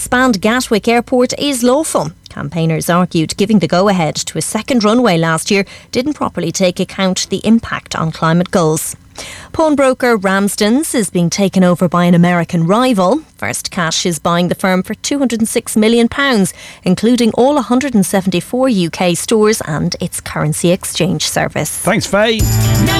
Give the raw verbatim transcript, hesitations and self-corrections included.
expand Gatwick Airport is lawful. Campaigners argued giving the go-ahead to a second runway last year didn't properly take account the impact on climate goals. Pawnbroker Ramsden's is being taken over by an American rival. First Cash is buying the firm for two hundred six million pounds, including all one hundred seventy-four U K stores and its currency exchange service. Thanks, Faye.